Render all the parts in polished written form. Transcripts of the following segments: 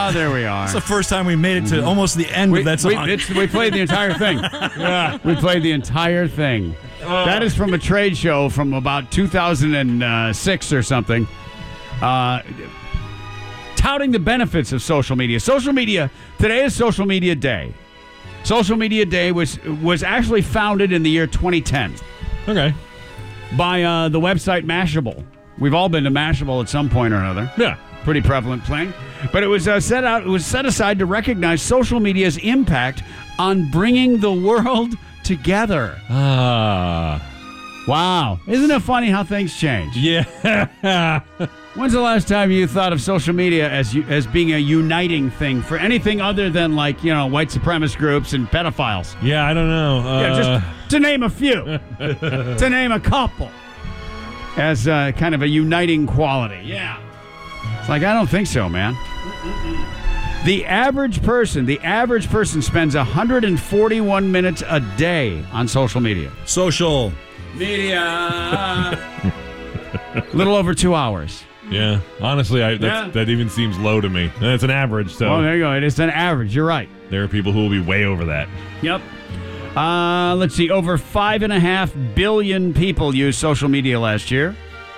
there we are. It's the first time we made it to almost the end of that song. We played the entire thing. Yeah, we played the entire thing. That is from a trade show from about 2006 or something. Touting the benefits of social media. Social media, today is Social Media Day. Social Media Day was actually founded in the year 2010. Okay. By the website Mashable. We've all been to Mashable at some point or another. Yeah. Pretty prevalent thing. But it was set aside to recognize social media's impact on bringing the world together. Wow. Isn't it funny how things change? Yeah. When's the last time you thought of social media as being a uniting thing for anything other than, like, white supremacist groups and pedophiles? Yeah, I don't know. Just to name a few. To name a couple. As kind of a uniting quality. Yeah. It's like, I don't think so, man. The average person spends 141 minutes a day on social media. Social media. Little over 2 hours. Yeah. Honestly, that even seems low to me. It's an average, so. Oh, there you go. It is an average. You're right. There are people who will be way over that. Yep. Let's see. Over 5.5 billion people used social media last year.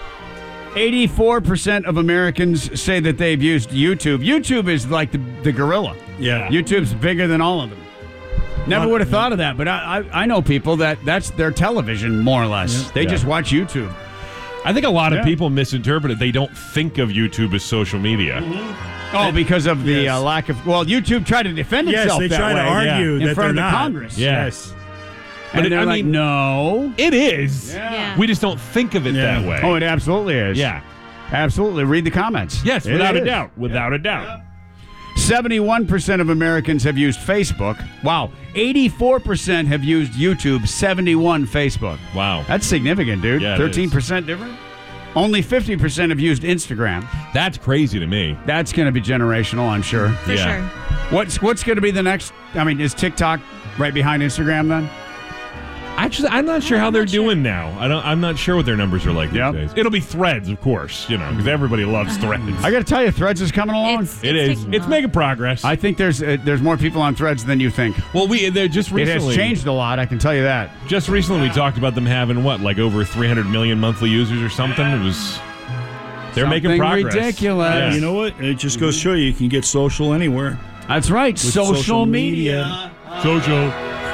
84% of Americans say that they've used YouTube. YouTube is like the gorilla. Yeah. YouTube's bigger than all of them. Never would have thought of that, but I know people that's their television, more or less. Yeah. They just watch YouTube. I think a lot of people misinterpret it. They don't think of YouTube as social media. Mm-hmm. Oh, because of the lack of... Well, YouTube tried to defend itself they that try way. to argue in that front of they're the not. Congress. Yes. And But they're like, mean, no. It is. Yeah. We just don't think of it that way. Oh, it absolutely is. Yeah. Absolutely. Read the comments. Yes, It without a is. doubt. Without a doubt. 71% of Americans have used Facebook. Wow. 84% have used YouTube. 71 Facebook. Wow. That's significant, dude. Yeah, it 13% different. Only 50% have used Instagram. That's crazy to me. That's going to be generational, I'm sure. For sure. What's going to be the next? I mean, is TikTok right behind Instagram then? Actually, I'm not sure how they're doing now. I'm not sure what their numbers are like these Yep. days. It'll be Threads, of course, because everybody loves Threads. I got to tell you, Threads is coming along. It is. It's making progress. I think there's more people on Threads than you think. Well, they're just recently. It has changed a lot, I can tell you that. Just recently, we talked about them having over 300 million monthly users or something. They're making progress. Ridiculous. Yes. You know what? It just goes to show you can get social anywhere. That's right. With Social media. Social.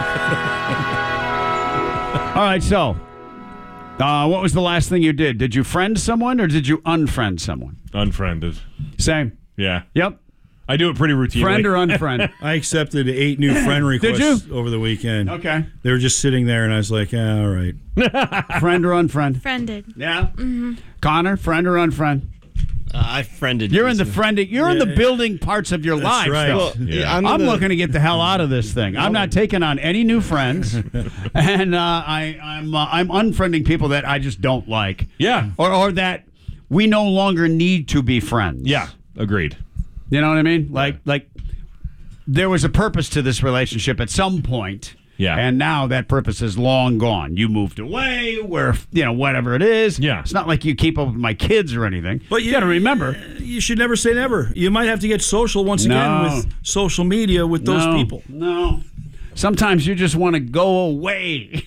All right, so what was the last thing you did? Did you friend someone or did you unfriend someone? Unfriended. Same. Yeah. Yep. I do it pretty routinely. Friend or unfriend? I accepted 8 new friend requests Did you? over the weekend. Okay. They were just sitting there, and I was like, all right. Friend or unfriend? Friended. Yeah. Mm-hmm. Connor, friend or unfriend? I friended. You're in the friending. You're in the building parts of your life. right. Still. Well, yeah. I'm looking to get the hell out of this thing. I'm not taking on any new friends, and I'm unfriending people that I just don't like. Yeah. Or that we no longer need to be friends. Yeah. Agreed. You know what I mean? Like there was a purpose to this relationship at some point. Yeah. And now that purpose is long gone. You moved away, where, whatever it is. Yeah. It's not like you keep up with my kids or anything. But you got to remember. You should never say never. You might have to get social once again with social media with those people. No. Sometimes you just want to go away.